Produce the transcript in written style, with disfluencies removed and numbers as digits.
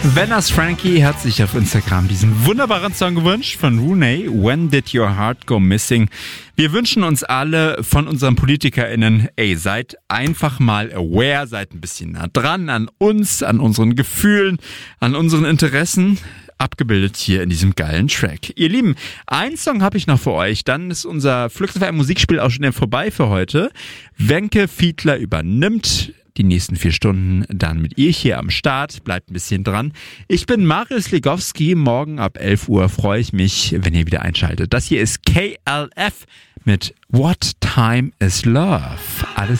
Venice Frankie hat sich auf Instagram diesen wunderbaren Song gewünscht von Rooney, When Did Your Heart Go Missing? Wir wünschen uns alle von unseren PolitikerInnen, seid einfach mal aware, seid ein bisschen nah dran an uns, an unseren Gefühlen, an unseren Interessen. Abgebildet hier in diesem geilen Track. Ihr Lieben, einen Song habe ich noch für euch, dann ist unser Flux FM Musikspiel auch schon vorbei für heute. Wenke Fiedler übernimmt die nächsten 4 Stunden dann mit ihr hier am Start. Bleibt ein bisschen dran. Ich bin Marius Legowski. Morgen ab 11 Uhr freue ich mich, wenn ihr wieder einschaltet. Das hier ist KLF mit What Time Is Love. Alles